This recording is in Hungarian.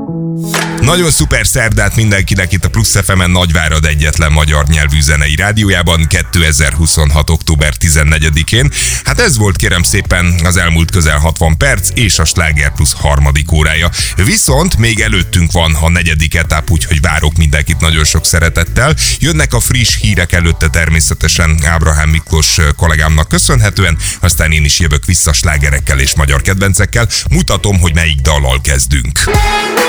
Nagyon szuper szerdát mindenkinek itt a Plusz FM-en, Nagyvárad egyetlen magyar nyelvű zenei rádiójában 2026. október 14-én. Hát ez volt kérem szépen az elmúlt közel 60 perc és a Sláger Plusz harmadik órája. Viszont még előttünk van a negyedik etap, úgyhogy várok mindenkit nagyon sok szeretettel. Jönnek a friss hírek, előtte természetesen Ábrahám Miklós kollégámnak köszönhetően, aztán én is jövök vissza slágerekkel és magyar kedvencekkel. Mutatom, hogy melyik dallal kezdünk.